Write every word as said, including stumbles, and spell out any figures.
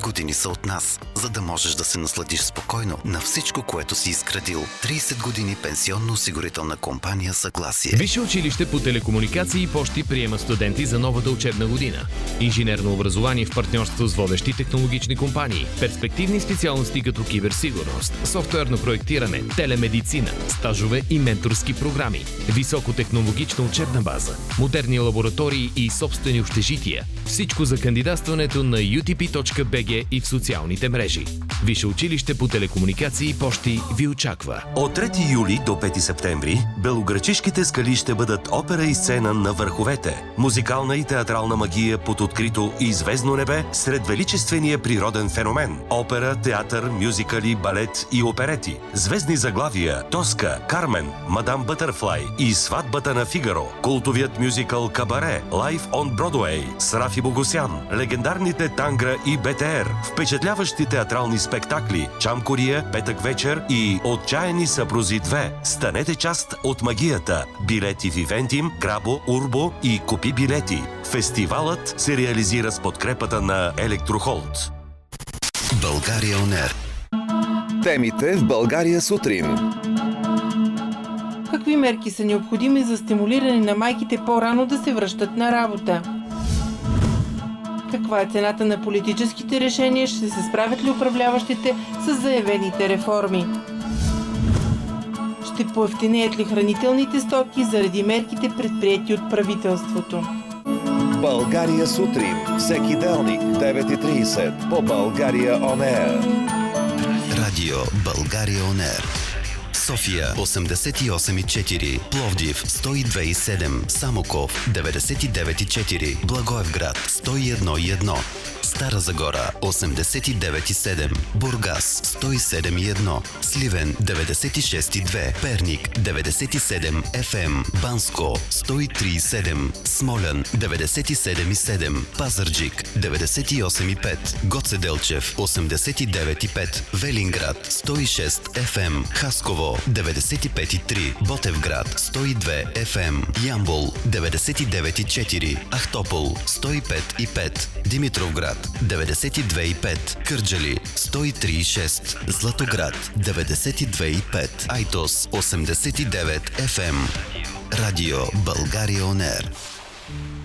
години са от нас, за да можеш да се насладиш спокойно на всичко, което си изградил. трийсет години пенсионно-осигурителна компания Съгласие. Висше училище по телекомуникации и пощи приема студенти за новата учебна година. Инженерно образование в партньорство с водещи технологични компании. Перспективни специалности като киберсигурност, софтуерно проектиране, телемедицина, стажове и менторски програми. Високотехнологична учебна база, модерни лаборатории и собствени общежития. Всичко за кандидатстването на ю ти пи точка би джи и в социалните мрежи. Висше училище по телекомуникации и пощи ви очаква. От трети юли до пети септември белоградчишките скали ще бъдат опера и сцена на върховете. Музикална и театрална магия под открито и звездно небе сред величествения природен феномен. Опера, театър, мюзикали, балет и оперети. Звездни заглавия Тоска, Кармен, Мадам Бътърфлай и Сватбата на Фигаро. Култовият мюзикъл Кабаре, Live on Broadway с Рафи Богосян. Легендарните Тангра и Бе Те Ер. Впечатляващи театрални спектакли Чам Кория, Петък вечер и Отчаяни съпрузи две. Станете част от магията. Билети в Ивентим, Грабо, Урбо и Купи билети. Фестивалът се реализира с подкрепата на Електрохолд. България он ер. Темите в България сутрин. Какви мерки са необходими за стимулиране на майките по-рано да се връщат на работа? Каква е цената на политическите решения? Ще се справят ли управляващите с заявените реформи? Ще поевтинеят ли хранителните стоки заради мерките, предприети от правителството? България сутрин. Всеки делник, девет и трийсет по България он ер. Радио България он ер. София осемдесет и осем и четири, Пловдив сто и две и седем, Самоков деветдесет и девет и четири, Благоевград сто и едно и едно, Стара Загора осемдесет и девет и седем, Бургас сто и седем и едно, Сливен деветдесет и шест и две, Перник деветдесет и седем еф ем, Банско сто и три и седем, Смолян деветдесет и седем и седем, Пазарджик деветдесет и осем и пет, Гоце Делчев осемдесет и девет и пет, Велинград сто и шест еф ем, Хасково деветдесет и пет и три, Ботевград сто и две еф ем, Ямбол деветдесет и девет и четири, Ахтопол сто и пет и пет, Димитровград деветдесет и две и пет, Кърджали сто и три и шест, Златоград деветдесет и две и пет, Айтос осемдесет и девет еф ем. Радио България он ер.